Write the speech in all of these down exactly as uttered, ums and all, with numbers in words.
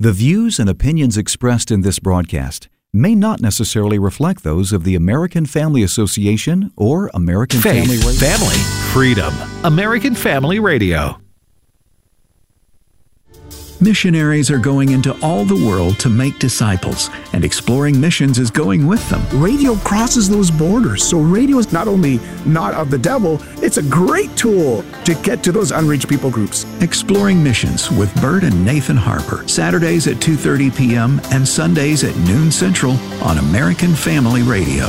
The views and opinions expressed in this broadcast may not necessarily reflect those of the American Family Association or American Faith, Family Radio. family, freedom. American Family Radio. Missionaries are going into all the world to make disciples, and Exploring Missions is going with them. Radio crosses those borders, so radio is not only not of the devil, it's a great tool to get to those unreached people groups. Exploring Missions with Bert and Nathan Harper, Saturdays at two thirty p.m. and Sundays at noon Central on American Family Radio.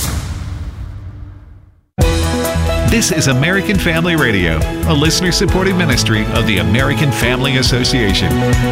This is American Family Radio, a listener-supported ministry of the American Family Association.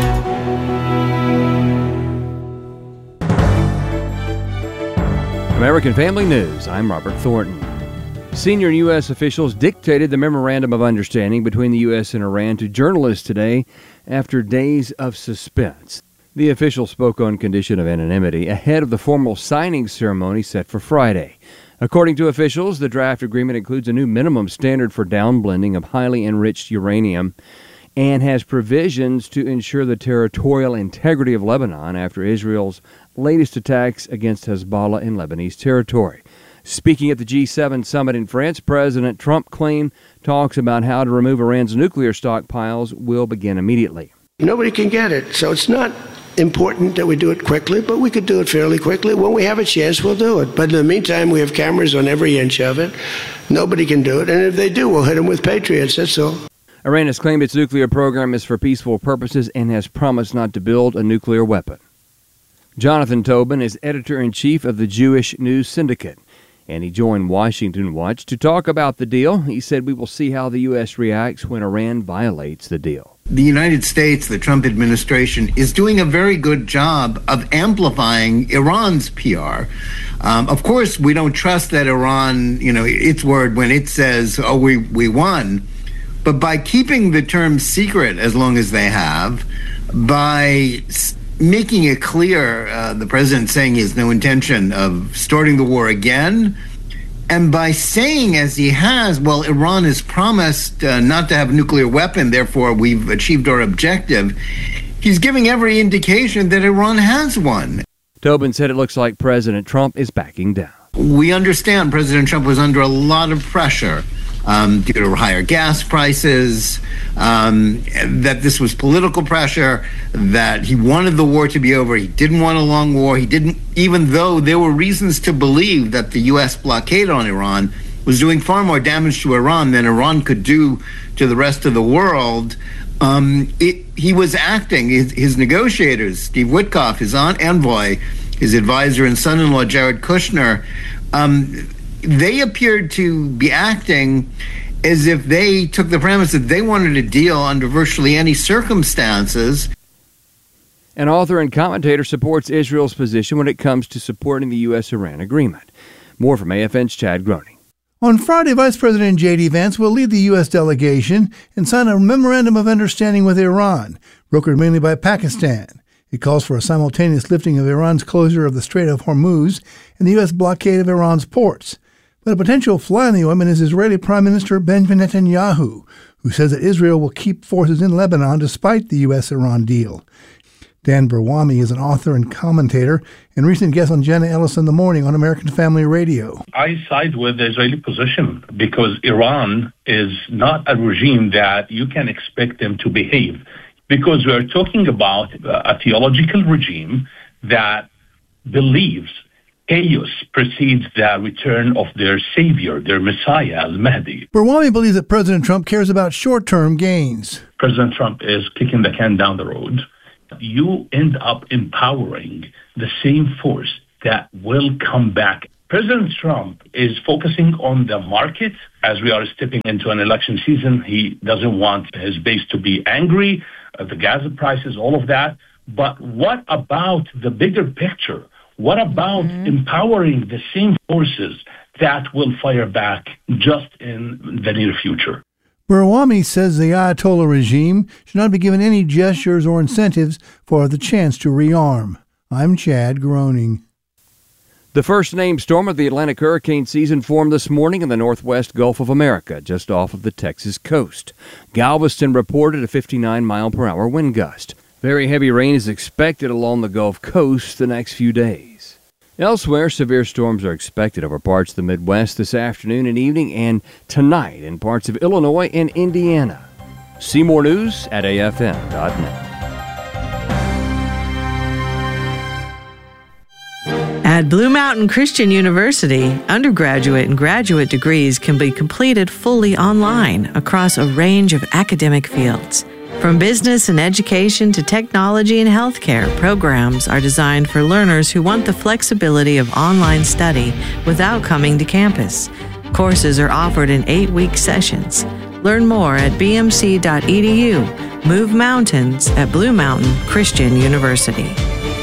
American Family News, I'm Robert Thornton. Senior U S officials dictated the Memorandum of Understanding between the U S and Iran to journalists today after days of suspense. The officials spoke on condition of anonymity ahead of the formal signing ceremony set for Friday. According to officials, the draft agreement includes a new minimum standard for downblending of highly enriched uranium and has provisions to ensure the territorial integrity of Lebanon after Israel's latest attacks against Hezbollah in Lebanese territory. Speaking at the G seven summit in France, President Trump claimed talks about how to remove Iran's nuclear stockpiles will begin immediately. Nobody can get it, so it's not important that we do it quickly, but we could do it fairly quickly. When we have a chance, we'll do it. But in the meantime, we have cameras on every inch of it. Nobody can do it, and if they do, we'll hit them with Patriots, that's all. Iran has claimed its nuclear program is for peaceful purposes and has promised not to build a nuclear weapon. Jonathan Tobin is editor-in-chief of the Jewish News Syndicate, and he joined Washington Watch to talk about the deal. He said, "We will see how the U S reacts when Iran violates the deal." The United States, the Trump administration, is doing a very good job of amplifying Iran's P R. Um, of course, we don't trust that Iran, you know, its word when it says, oh, we, we won. But by keeping the term secret as long as they have, by making it clear, uh, the president saying he has no intention of starting the war again, and by saying, as he has, well, Iran has promised uh, not to have a nuclear weapon, therefore we've achieved our objective, he's giving every indication that Iran has one. Tobin said it looks like President Trump is backing down. We understand President Trump was under a lot of pressure um, due to higher gas prices, um, that this was political pressure, that he wanted the war to be over. He didn't want a long war. He didn't, even though there were reasons to believe that the U S blockade on Iran was doing far more damage to Iran than Iran could do to the rest of the world. Um, it, he was acting, his, his negotiators, Steve Witkoff, his aunt envoy, his advisor and son-in-law, Jared Kushner, um, they appeared to be acting as if they took the premise that they wanted a deal under virtually any circumstances. An author and commentator supports Israel's position when it comes to supporting the U S Iran agreement. More from A F N's Chad Groening. On Friday, Vice President J D. Vance will lead the U S delegation and sign a memorandum of understanding with Iran, brokered mainly by Pakistan. It calls for a simultaneous lifting of Iran's closure of the Strait of Hormuz and the U S blockade of Iran's ports. But a potential fly in the ointment is Israeli Prime Minister Benjamin Netanyahu, who says that Israel will keep forces in Lebanon despite the U S-Iran deal. Dan Berwami is an author and commentator and recent guest on Jenna Ellis in the Morning on American Family Radio. I side with the Israeli position because Iran is not a regime that you can expect them to behave, because we're talking about a theological regime that believes chaos precedes the return of their savior, their Messiah, Al-Mahdi. Berwami believes that President Trump cares about short-term gains. President Trump is kicking the can down the road. You end up empowering the same force that will come back. President Trump is focusing on the market. As we are stepping into an election season, he doesn't want his base to be angry, uh, the gas prices, all of that. But what about the bigger picture? What about mm-hmm. empowering the same forces that will fire back just in the near future? Berwami says the Ayatollah regime should not be given any gestures or incentives for the chance to rearm. I'm Chad Groening. The first named storm of the Atlantic hurricane season formed this morning in the northwest Gulf of America, just off of the Texas coast. Galveston reported a fifty-nine mile per hour wind gust. Very heavy rain is expected along the Gulf Coast the next few days. Elsewhere, severe storms are expected over parts of the Midwest this afternoon and evening and tonight in parts of Illinois and Indiana. See more news at A F M dot net. At Blue Mountain Christian University, undergraduate and graduate degrees can be completed fully online across a range of academic fields. From business and education to technology and healthcare, programs are designed for learners who want the flexibility of online study without coming to campus. Courses are offered in eight-week sessions. Learn more at b m c dot e d u. Move mountains at Blue Mountain Christian University.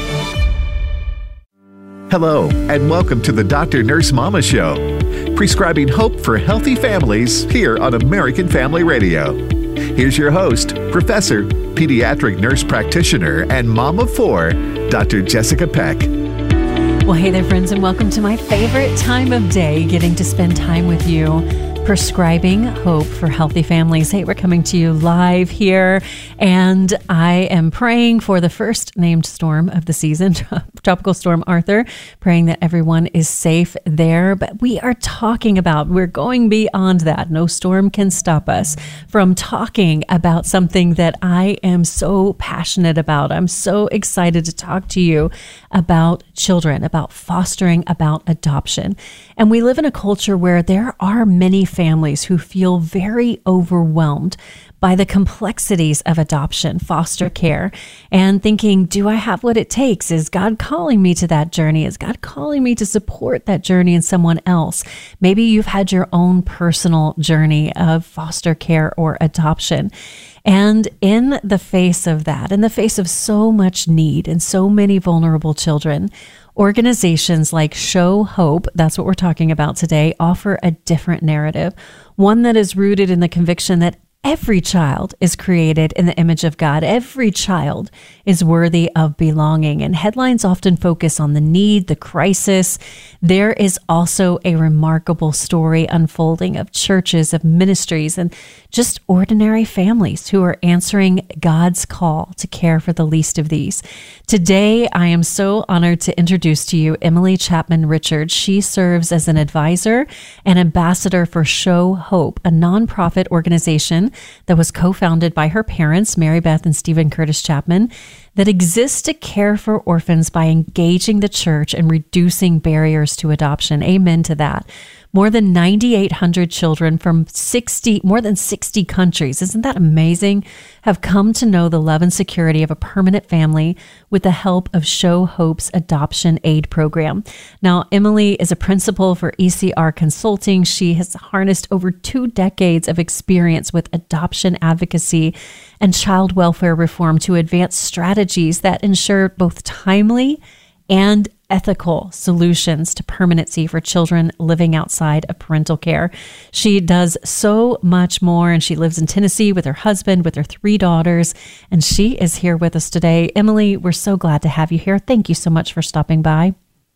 Hello, and welcome to the Doctor Nurse Mama Show, prescribing hope for healthy families here on American Family Radio. Here's your host, Professor, Pediatric Nurse Practitioner, and Mom of Four, Doctor Jessica Peck. Well, hey there, friends, and welcome to my favorite time of day, getting to spend time with you, prescribing hope for healthy families. Hey, we're coming to you live here, and I am praying for the first named storm of the season, Tropical Storm Arthur, praying that everyone is safe there. But we are talking about, we're going beyond that. No storm can stop us from talking about something that I am so passionate about. I'm so excited to talk to you about children, about fostering, about adoption. And we live in a culture where there are many families who feel very overwhelmed by the complexities of adoption, foster care, and thinking, do I have what it takes? Is God calling me to that journey? Is God calling me to support that journey in someone else? Maybe you've had your own personal journey of foster care or adoption. And in the face of that, in the face of so much need and so many vulnerable children, organizations like Show Hope, that's what we're talking about today, offer a different narrative, one that is rooted in the conviction that every child is created in the image of God. Every child is worthy of belonging. And headlines often focus on the need, the crisis. There is also a remarkable story unfolding of churches, of ministries, and just ordinary families who are answering God's call to care for the least of these. Today, I am so honored to introduce to you Emily Chapman Richards. She serves as an advisor and ambassador for Show Hope, a nonprofit organization that was co-founded by her parents, Mary Beth and Stephen Curtis Chapman, that exists to care for orphans by engaging the church and reducing barriers to adoption. Amen to that. More than nine thousand eight hundred children from sixty, more than sixty countries, isn't that amazing, have come to know the love and security of a permanent family with the help of Show Hope's Adoption Aid Program. Now, Emily is a principal for E C R Consulting. She has harnessed over two decades of experience with adoption advocacy and child welfare reform to advance strategies that ensure both timely and ethical solutions to permanency for children living outside of parental care. She does so much more, and she lives in Tennessee with her husband, with her three daughters, and she is here with us today. Emily, we're so glad to have you here. Thank you so much for stopping by.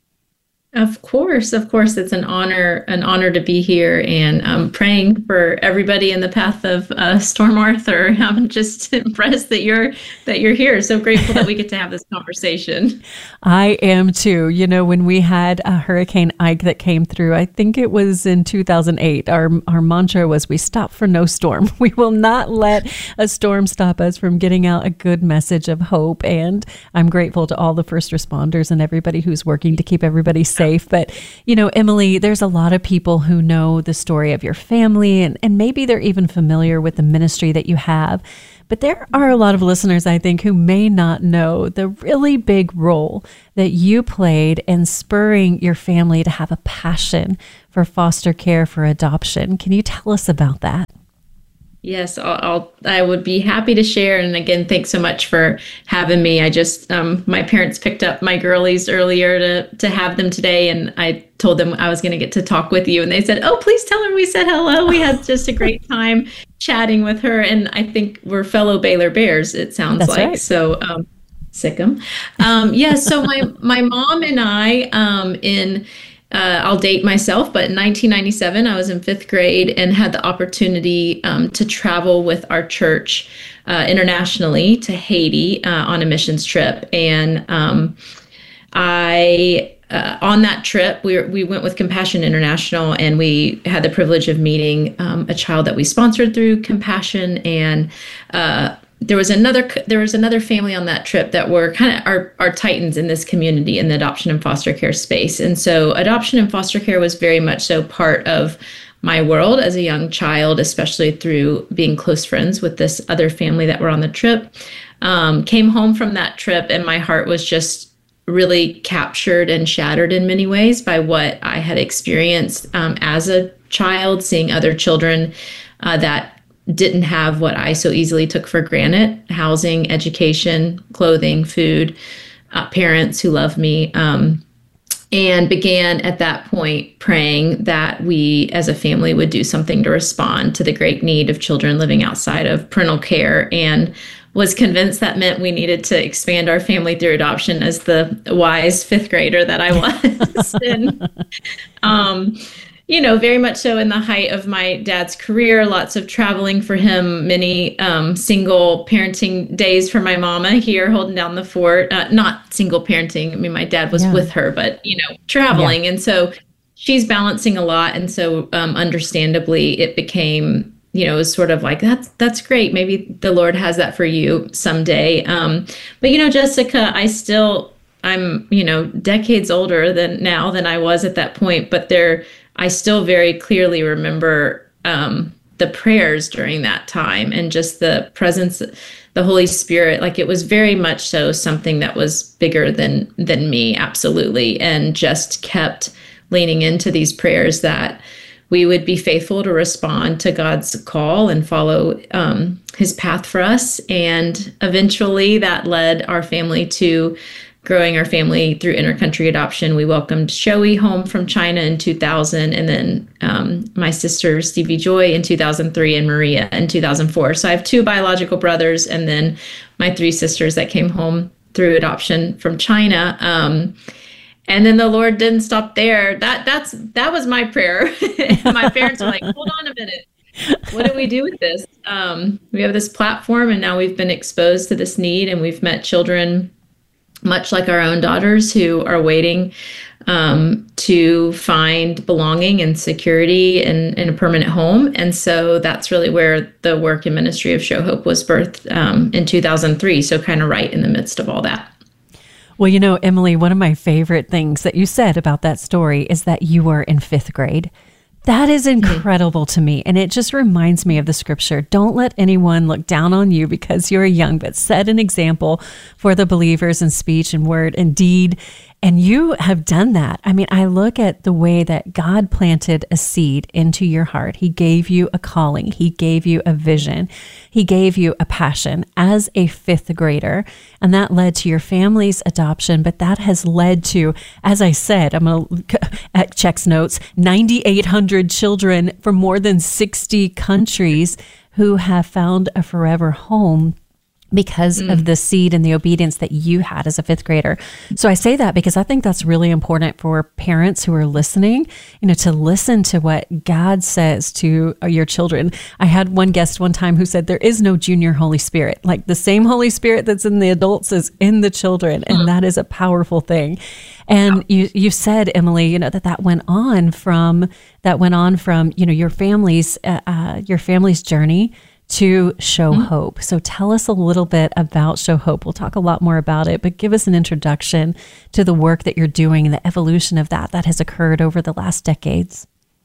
Of course, of course, it's an honor, an honor to be here, and I'm praying for everybody in the path of uh, Storm Arthur. I'm just impressed that you're that you're here. So grateful that we get to have this conversation. I am too. You know, when we had a Hurricane Ike that came through, I think it was in two thousand eight. Our our mantra was, "We stop for no storm. We will not let a storm stop us from getting out a good message of hope." And I'm grateful to all the first responders and everybody who's working to keep everybody safe. Safe. But, you know, Emily, there's a lot of people who know the story of your family, and, and maybe they're even familiar with the ministry that you have. But there are a lot of listeners, I think, who may not know the really big role that you played in spurring your family to have a passion for foster care, for adoption. Can you tell us about that? Yes, I'll, I'll, I would be happy to share. And again, thanks so much for having me. I just, um, my parents picked up my girlies earlier to, to have them today. And I told them I was going to get to talk with you. And they said, "Oh, please tell her we said hello." We had just a great time chatting with her. And I think we're fellow Baylor Bears, it sounds That's like. Right. So, um, sick 'em. Um, yeah, so my, my mom and I, um, in Uh, I'll date myself, but in nineteen ninety-seven, I was in fifth grade and had the opportunity um, to travel with our church uh, internationally to Haiti uh, on a missions trip. And um, I, uh, on that trip, we were, we went with Compassion International, and we had the privilege of meeting um, a child that we sponsored through Compassion. And uh, there was another there was another family on that trip that were kind of our, our titans in this community in the adoption and foster care space. And so adoption and foster care was very much so part of my world as a young child, especially through being close friends with this other family that were on the trip. Um, came home from that trip, and my heart was just really captured and shattered in many ways by what I had experienced um, as a child, seeing other children uh, that didn't have what I so easily took for granted: housing, education, clothing, food, uh, parents who love me. Um, and began at that point praying that we as a family would do something to respond to the great need of children living outside of parental care, and was convinced that meant we needed to expand our family through adoption as the wise fifth grader that I was. and, um, you know, very much so in the height of my dad's career, lots of traveling for him, many um, single parenting days for my mama here holding down the fort. Uh, not single parenting. I mean, my dad was yeah. with her, but, you know, traveling. Yeah. And so she's balancing a lot. And so um, understandably, it became, you know, it was sort of like, that's, that's great. Maybe the Lord has that for you someday. Um, but, you know, Jessica, I still, I'm, you know, decades older than now than I was at that point, but there, I still very clearly remember um, the prayers during that time and just the presence, the Holy Spirit. Like, it was very much so something that was bigger than than me, absolutely, and just kept leaning into these prayers that we would be faithful to respond to God's call and follow um, his path for us. And eventually that led our family to growing our family through intercountry adoption. We welcomed Shoei home from China in two thousand, and then um, my sister Stevie Joy in two thousand three, and Maria in two thousand four. So I have two biological brothers, and then my three sisters that came home through adoption from China. Um, and then the Lord didn't stop there. That that's that was my prayer. My parents were like, hold on a minute. What do we do with this? Um, we have this platform, and now we've been exposed to this need, and we've met children much like our own daughters who are waiting um, to find belonging and security in, in a permanent home. And so that's really where the work and ministry of Show Hope was birthed um, in two thousand three. So kind of right in the midst of all that. Well, you know, Emily, one of my favorite things that you said about that story is that you were in fifth grade. That is incredible to me. And it just reminds me of the scripture. Don't let anyone look down on you because you're young, but set an example for the believers in speech and word and deed. And you have done that. I mean, I look at the way that God planted a seed into your heart. He gave you a calling. He gave you a vision. He gave you a passion as a fifth grader. And that led to your family's adoption. But that has led to, as I said, I'm going to, at Check's notes, nine thousand eight hundred children from more than sixty countries who have found a forever home because mm. of the seed and the obedience that you had as a fifth grader. So I say that because I think that's really important for parents who are listening, you know, to listen to what God says to your children. I had one guest one time who said there is no junior Holy Spirit. Like, the same Holy Spirit that's in the adults is in the children. And that is a powerful thing. And you, you said, Emily, you know, that that went on from, that went on from, you know, your family's, uh, uh, your family's journey to Show mm-hmm. Hope. So tell us a little bit about Show Hope. We'll talk a lot more about it, but give us an introduction to the work that you're doing and the evolution of that that has occurred over the last decades.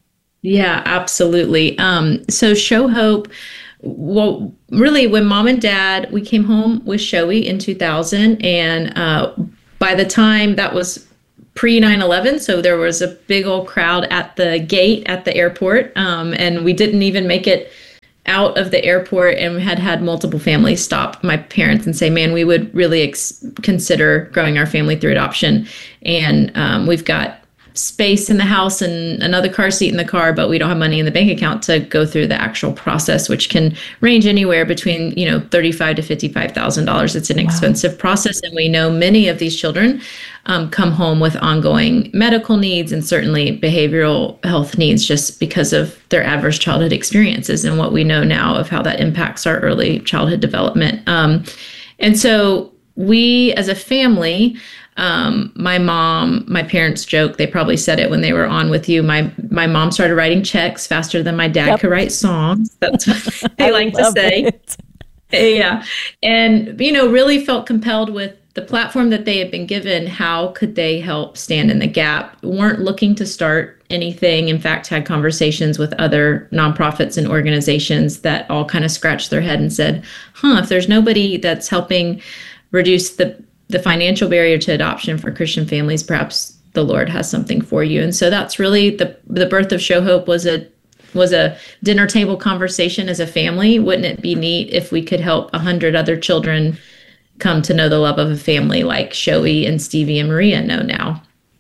Yeah, absolutely. Um, so Show Hope, well, really, when mom and dad, we came home with Shoei in two thousand, and uh, by the time that was pre nine eleven, so there was a big old crowd at the gate at the airport, um, and we didn't even make it out of the airport, and we had had multiple families stop my parents and say, man, we would really ex- consider growing our family through adoption. And um, we've got space in the house and another car seat in the car, but we don't have money in the bank account to go through the actual process, which can range anywhere between, you know, thirty-five to fifty-five thousand dollars. It's an wow. expensive process. And we know many of these children um, come home with ongoing medical needs and certainly behavioral health needs just because of their adverse childhood experiences and what we know now of how that impacts our early childhood development. Um, and so we as a family, Um, my mom, my parents joke, they probably said it when they were on with you. My my mom started writing checks faster than my dad yep. could write songs. That's what they like to say. It. Yeah. And, you know, really felt compelled with the platform that they had been given. How could they help stand in the gap? Weren't looking to start anything. In fact, had conversations with other nonprofits and organizations that all kind of scratched their head and said, huh, if there's nobody that's helping reduce the the financial barrier to adoption for Christian families, perhaps the Lord has something for you. And so that's really the the birth of Show Hope was a was a dinner table conversation as a family. Wouldn't it be neat if we could help a hundred other children come to know the love of a family like Shoei and Stevie and Maria know now?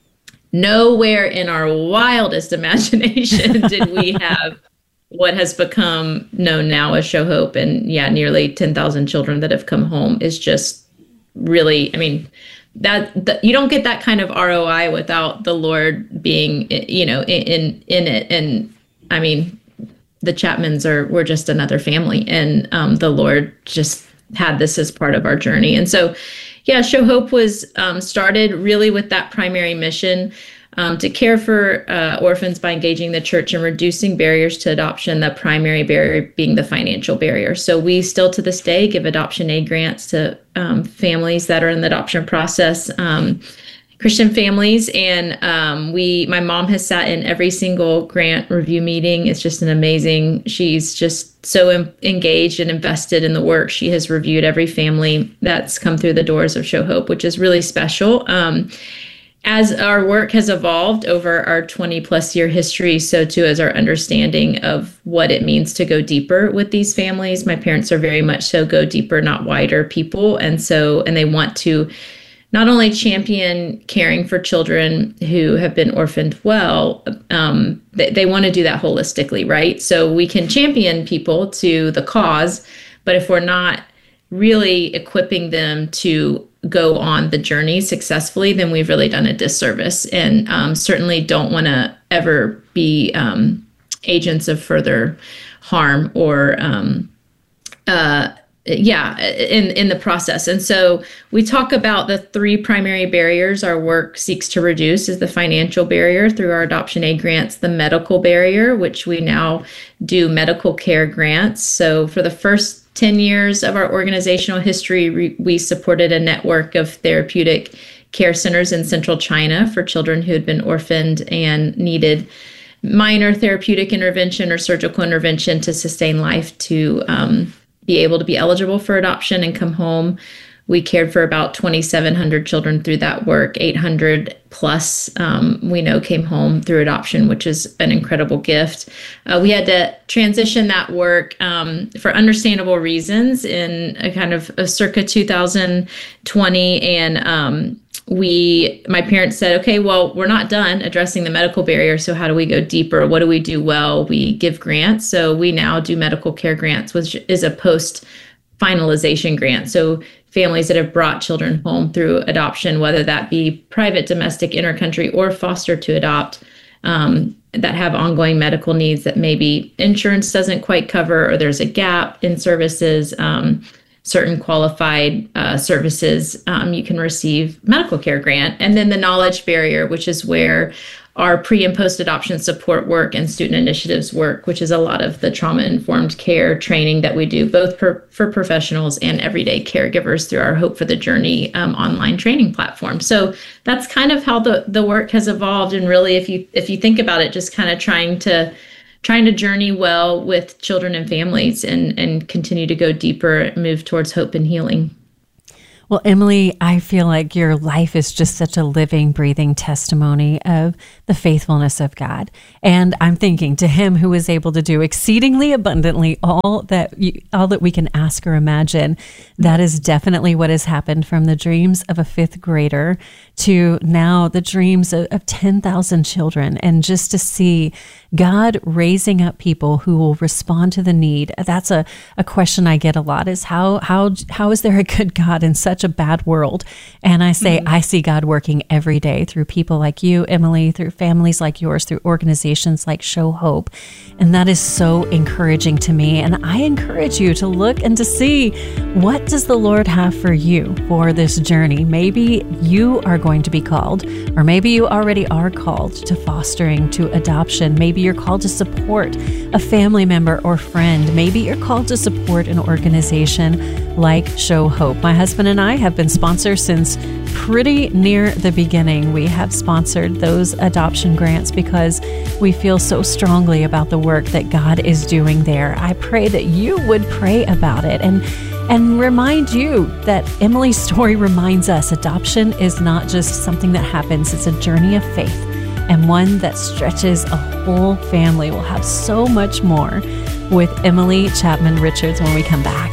Nowhere in our wildest imagination did we have what has become known now as Show Hope. And yeah, nearly ten thousand children that have come home is just really, I mean, that, that you don't get that kind of R O I without the Lord being, you know, in in it. And I mean, the Chapmans are we're just another family, and um, the Lord just had this as part of our journey. And so, yeah, Show Hope was um, started really with that primary mission. Um, to care for uh, orphans by engaging the church and reducing barriers to adoption, the primary barrier being the financial barrier. So we still to this day give adoption aid grants to um, families that are in the adoption process, um, Christian families. And um, we, my mom has sat in every single grant review meeting. It's just an amazing, she's just so em- engaged and invested in the work. She has reviewed every family that's come through the doors of Show Hope, which is really special. Um, As our work has evolved over our twenty plus year history, so too has our understanding of what it means to go deeper with these families. My parents are very much so go deeper, not wider people. And so, and they want to not only champion caring for children who have been orphaned well, um, they, they want to do that holistically, right? So we can champion people to the cause, but if we're not really equipping them to go on the journey successfully, then we've really done a disservice, and um, certainly don't want to ever be um, agents of further harm or, um, uh, yeah, in, in the process. And so we talk about the three primary barriers our work seeks to reduce is the financial barrier through our adoption aid grants, the medical barrier, which we now do medical care grants. So for the first ten years of our organizational history, we, we supported a network of therapeutic care centers in central China for children who had been orphaned and needed minor therapeutic intervention or surgical intervention to sustain life to um, be able to be eligible for adoption and come home. We cared for about twenty-seven hundred children through that work. eight hundred plus um, we know came home through adoption, which is an incredible gift. Uh, we had to transition that work um, for understandable reasons in a kind of a circa two thousand twenty. And um, we, my parents said, okay, well, we're not done addressing the medical barrier. So how do we go deeper? What do we do well? We give grants. So we now do medical care grants, which is a post finalization grant. So families that have brought children home through adoption, whether that be private, domestic, intercountry, or foster to adopt, um, that have ongoing medical needs that maybe insurance doesn't quite cover, or there's a gap in services, um, certain qualified uh, services, um, you can receive medical care grant. And then the knowledge barrier, which is where our pre and post adoption support work and student initiatives work, which is a lot of the trauma-informed care training that we do, both per, for professionals and everyday caregivers through our Hope for the Journey um, online training platform. So that's kind of how the, the work has evolved. And really, if you if you think about it, just kind of trying to trying to journey well with children and families and, and continue to go deeper, move towards hope and healing. Well, Emily, I feel like your life is just such a living, breathing testimony of the faithfulness of God. And I'm thinking, to him who is able to do exceedingly abundantly all that you, all that we can ask or imagine, that is definitely what has happened from the dreams of a fifth grader to now the dreams of, of ten thousand children. And just to see God raising up people who will respond to the need. That's a, a question I get a lot, is how how how is there a good God in such a bad world? And I say, mm-hmm. I see God working every day through people like you, Emily, through families like yours, through organizations like Show Hope. And that is so encouraging to me. And I encourage you to look and to see, what does the Lord have for you for this journey? Maybe you are going to be called, or maybe you already are called to fostering, to adoption. Maybe you're called to support a family member or friend. Maybe you're called to support an organization like Show Hope. My husband and I have been sponsors since pretty near the beginning. We have sponsored those adoption grants because we feel so strongly about the work that God is doing there. I pray that you would pray about it and and remind you that Emily's story reminds us adoption is not just something that happens. It's a journey of faith, and one that stretches a whole family. We'll have so much more with Emily Chapman Richards when we come back.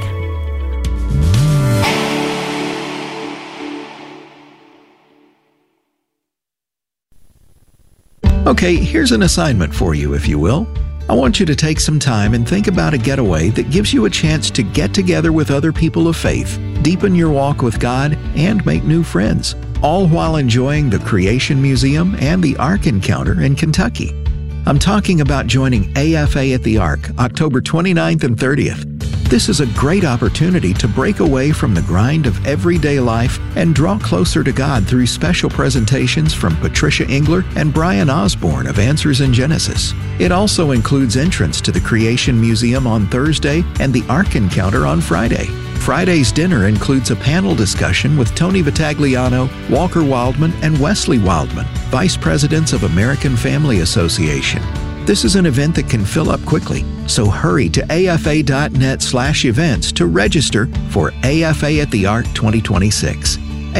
Okay, here's an assignment for you, if you will. I want you to take some time and think about a getaway that gives you a chance to get together with other people of faith, deepen your walk with God, and make new friends, all while enjoying the Creation Museum and the Ark Encounter in Kentucky. I'm talking about joining A F A at the Ark, October twenty-ninth and thirtieth. This is a great opportunity to break away from the grind of everyday life and draw closer to God through special presentations from Patricia Engler and Brian Osborne of Answers in Genesis. It also includes entrance to the Creation Museum on Thursday and the Ark Encounter on Friday. Friday's dinner includes a panel discussion with Tony Vitagliano, Walker Wildman, and Wesley Wildman, Vice Presidents of American Family Association. This is an event that can fill up quickly, so hurry to afa.net slash events to register for A F A at the Ark twenty twenty-six.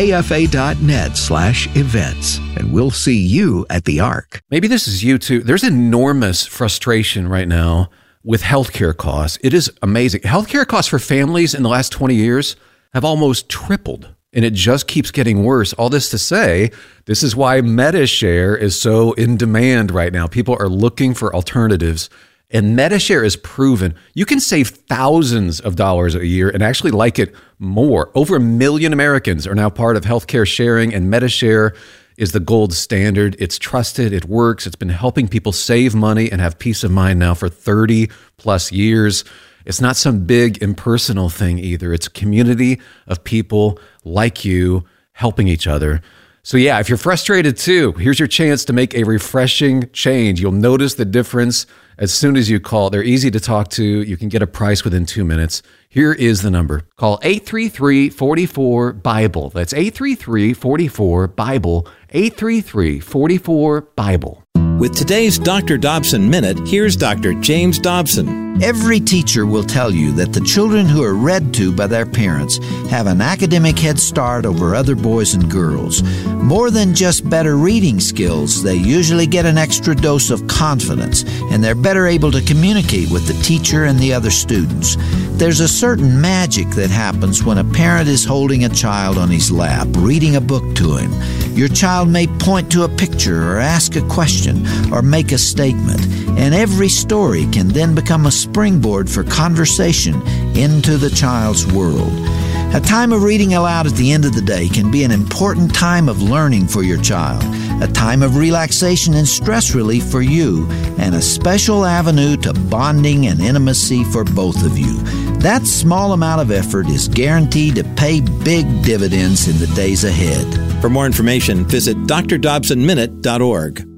afa.net slash events, and we'll see you at the Ark. Maybe this is you too. There's enormous frustration right now with healthcare costs. It is amazing. Healthcare costs for families in the last twenty years have almost tripled, and it just keeps getting worse. All this to say, this is why MediShare is so in demand right now. People are looking for alternatives, and MediShare is proven you can save thousands of dollars a year and actually like it more. Over a million Americans are now part of healthcare sharing, and MediShare is the gold standard. It's trusted, it works, it's been helping people save money and have peace of mind now for thirty plus years. It's not some big impersonal thing either. It's a community of people like you helping each other. So yeah, if you're frustrated too, here's your chance to make a refreshing change. You'll notice the difference as soon as you call. They're easy to talk to. You can get a price within two minutes. Here is the number. Call eight three three, four four, BIBLE. That's eight three three, four four, BIBLE. eight three three, four four, BIBLE. With today's Doctor Dobson Minute, here's Doctor James Dobson. Every teacher will tell you that the children who are read to by their parents have an academic head start over other boys and girls. More than just better reading skills, they usually get an extra dose of confidence, and they're better able to communicate with the teacher and the other students. There's a certain magic that happens when a parent is holding a child on his lap, reading a book to him. Your child may point to a picture or ask a question or make a statement, and every story can then become a springboard for conversation into the child's world. A time of reading aloud at the end of the day can be an important time of learning for your child, a time of relaxation and stress relief for you, and a special avenue to bonding and intimacy for both of you. That small amount of effort is guaranteed to pay big dividends in the days ahead. For more information, visit d r dobson minute dot org.